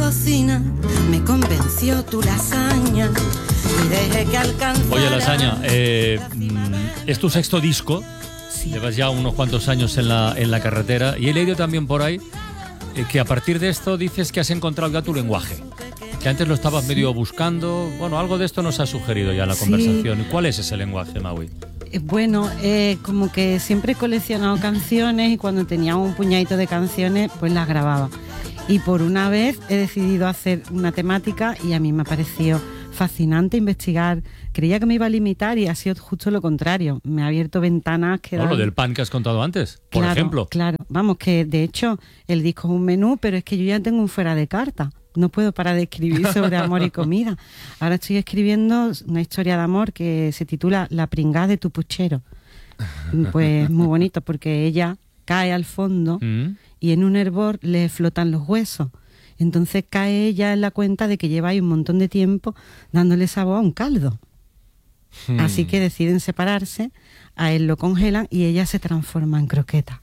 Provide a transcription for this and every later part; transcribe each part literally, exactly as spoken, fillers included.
cocina me convenció tu lasaña y dejé que alcanzara... Oye, Lasaña, eh, es tu sexto disco, sí. Llevas ya unos cuantos años en la, en la carretera y he leído también por ahí eh, que a partir de esto dices que has encontrado ya tu lenguaje, que antes lo estabas sí. medio buscando. Bueno, algo de esto nos ha sugerido ya en la sí. conversación. ¿Cuál es ese lenguaje, Maui? Bueno, eh, como que siempre he coleccionado canciones y cuando tenía un puñadito de canciones, pues las grababa. Y por una vez he decidido hacer una temática y a mí me ha parecido fascinante investigar. Creía que me iba a limitar y ha sido justo lo contrario. Me ha abierto ventanas que... No, dan... lo del pan que has contado antes, por claro, ejemplo. Claro, vamos, que de hecho el disco es un menú, pero es que yo ya tengo un fuera de carta. No puedo parar de escribir sobre amor y comida. Ahora estoy escribiendo una historia de amor que se titula La pringá de tu puchero. Pues muy bonito porque ella cae al fondo mm. y en un hervor le flotan los huesos. Entonces cae ella en la cuenta de que lleva ahí un montón de tiempo dándole sabor a un caldo. Mm. Así que deciden separarse, a él lo congelan y ella se transforma en croqueta.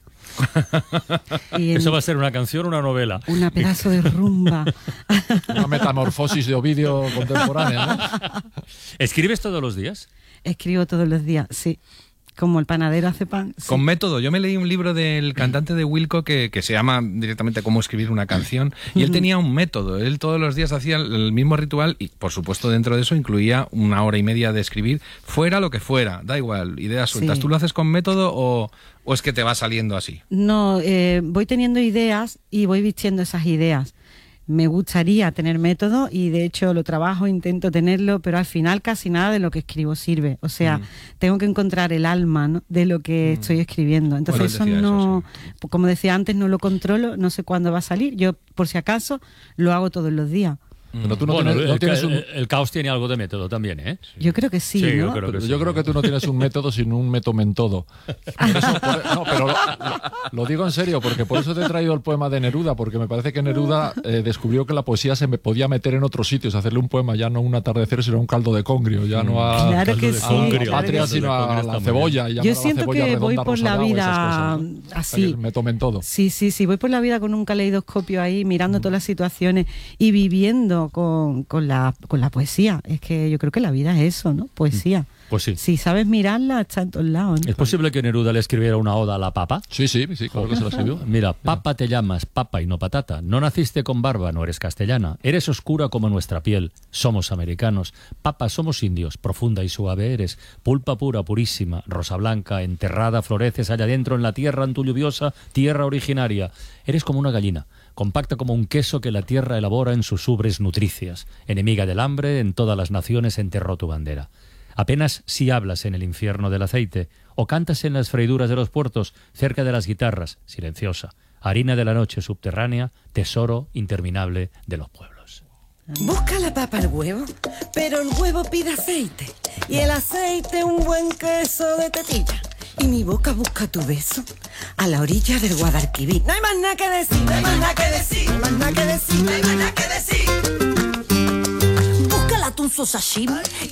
Y en... ¿Eso va a ser una canción o una novela? Una pedazo de rumba. Una metamorfosis de Ovidio contemporánea, ¿no? ¿Escribes todos los días? Escribo todos los días, sí. Como el panadero hace pan. Sí. Con método. Yo me leí un libro del cantante de Wilco que, que se llama directamente Cómo escribir una canción y él tenía un método. Él todos los días hacía el mismo ritual y por supuesto dentro de eso incluía una hora y media de escribir, fuera lo que fuera, da igual, ideas sueltas. Sí. ¿Tú lo haces con método o, o es que te va saliendo así? No, eh, voy teniendo ideas y voy vistiendo esas ideas. Me gustaría tener método y de hecho lo trabajo, intento tenerlo, pero al final casi nada de lo que escribo sirve. O sea, mm. tengo que encontrar el alma, ¿no?, de lo que mm. estoy escribiendo. Entonces bueno, eso no, eso, sí. como decía antes, no lo controlo, no sé cuándo va a salir. Yo, por si acaso, lo hago todos los días. Pero tú no bueno, tienes, no el, tienes un... el caos tiene algo de método también, ¿eh? Yo creo que sí, sí ¿no? Yo creo que, sí, yo creo que tú no tienes un método, sino un metomentodo. Por eso, por, no, pero lo, lo, lo digo en serio, porque por eso te he traído el poema de Neruda, porque me parece que Neruda eh, descubrió que la poesía se me podía meter en otros sitios, hacerle un poema ya no un atardecer, sino un caldo de congrio, ya no a, claro que a, sí, a la claro patria, que sino a la cebolla. Y yo siento la que voy por la vida cosas, ¿no? así. Metomentodo. Sí, sí, sí, voy por la vida con un caleidoscopio ahí, mirando mm. todas las situaciones y viviendo con, con la con la poesía. Poesía, es que yo creo que la vida es eso, ¿no? Poesía. Pues sí. Si sabes mirarla, está en todos lados, ¿no? ¿Es posible que Neruda le escribiera una oda a la papa? Sí, sí, sí, claro que se la escribió. Mira, papa te llamas, papa y no patata. No naciste con barba, no eres castellana. Eres oscura como nuestra piel. Somos americanos. Papa, somos indios. Profunda y suave eres. Pulpa pura, purísima. Rosa blanca, enterrada, floreces allá adentro en la tierra, en tu lluviosa tierra originaria. Eres como una gallina, compacta como un queso que la tierra elabora en sus ubres nutricias. Enemiga del hambre, en todas las naciones enterró tu bandera. Apenas si hablas en el infierno del aceite, o cantas en las freiduras de los puertos, cerca de las guitarras, silenciosa, harina de la noche subterránea, tesoro interminable de los pueblos. Busca la papa al huevo, pero el huevo pide aceite, y el aceite un buen queso de tetilla. Y mi boca busca tu beso a la orilla del Guadalquivir. No hay más nada que decir, no hay más nada que decir, no hay más nada que decir, no hay más nada que decir. Busca el atún sashimi